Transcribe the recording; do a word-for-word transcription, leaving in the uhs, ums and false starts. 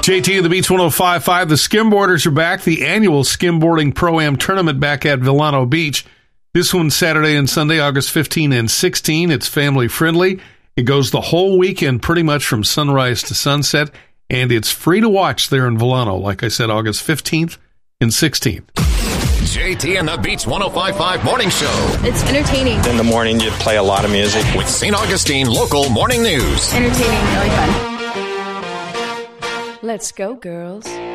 J T and the Beach one oh five point five. The skimboarders are back. The annual skimboarding Pro-Am tournament back at Villano Beach. This one Saturday and Sunday, August fifteenth and sixteenth. It's family friendly. It goes the whole weekend, pretty much from sunrise to sunset, and it's free to watch there in Villano. Like I said, August fifteenth and sixteenth. J T and the Beach one oh five point five Morning Show. It's entertaining. In the morning, you play a lot of music. With Saint Augustine Local Morning News. Entertaining, really fun. Let's go, girls.